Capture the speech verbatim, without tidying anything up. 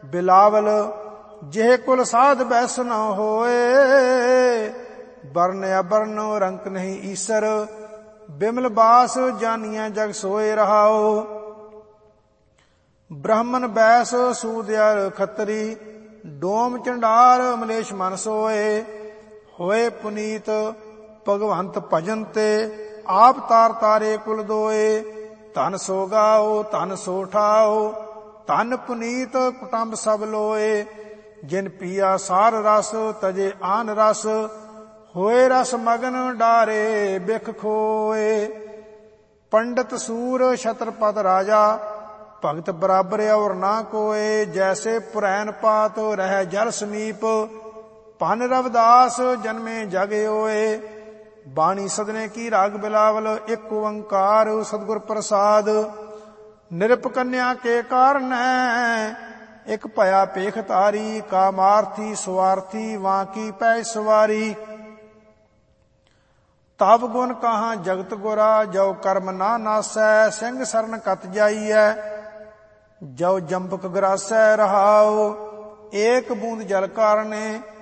ਬਿਲਾਵਲ ਜਿਹ ਕੁਲ ਸਾਧ ਬੈਸ ਨ ਹੋਏ। ਬਰਨ ਅਬਰਨ ਰੰਕ ਨਹੀਂ ਈਸਰ ਬਿਮਲ ਬਾਸ ਜਾਨੀਐ ਜਗ ਸੋਏ ਰਹਾਓ। ਬ੍ਰਾਹਮਣ ਬੈਸ ਸੂਦਿਆਰ ਖੱਤਰੀ ਡੋਮ ਚੰਡਾਲ ਮਲੇਸ਼ ਮਨ ਸੋਏ। ਹੋਏ ਪੁਨੀਤ ਭਗਵੰਤ ਭਜਨ ਤੇ ਆਪ ਤਾਰ ਤਾਰੇ ਕੁਲ ਦੋਏ। ਧਨ ਸੋ ਗਾਓ ਧਨ ਸੋ ਠਾਓ ਧਨ ਪੁਨੀਤ ਕੁਟੰਬ ਸਭ ਲੋਏ। ਜਿਨ ਪੀਆ ਸਾਰ ਰਸ ਤਜੇ ਆਨ ਰਸ ਹੋਏ ਰਸ ਮਗਨ ਡਾਰੇ ਬਿਖ ਖੋਏ। ਪੰਡਤ ਸੂਰ ਛਤਰਪਤ ਰਾਜਾ ਭਗਤ ਬਰਾਬਰ ਔਰ ਨਾ ਕੋਏ। ਜੈਸੇ ਪੁਰੈਨ ਪਾਤ ਰਹਿ ਜਲ ਸਮੀਪ ਭਨ ਰਵਿਦਾਸ ਜਨਮੇ ਜਗ ਹੋਏ। ਬਾਣੀ ਸਦਨੇ ਕੀ ਰਾਗ ਬਿਲਾਵਲ ਇੱਕ ਓੰਕਾਰ ਸਤਿਗੁਰ ਪ੍ਰਸਾਦ। ਨਿਰਪ ਕੰਨਿਆ ਕੇ ਕਾਰਨ ਇੱਕ ਭਇਆ ਪੇਖ ਤਾਰੀ। ਕਾਮਾਰਥੀ ਸਵਾਰਥੀ ਵਾਂ ਕੀ ਪੈ ਸਵਾਰੀ। ਤਬ ਗੁਣ ਕਹਾਂ ਜਗਤ ਗੁਰਾ ਜੋ ਕਰਮ ਨਾ ਨਾਸੈ। ਸਿੰਘ ਸਰਨ ਕਤ ਜਾਈਐ ਜੋ ਜੰਬਕ ਗਰਾਸੈ ਰਹਾਉ। ਏਕ ਬੂੰਦ ਜਲ ਕਾਰਣੇ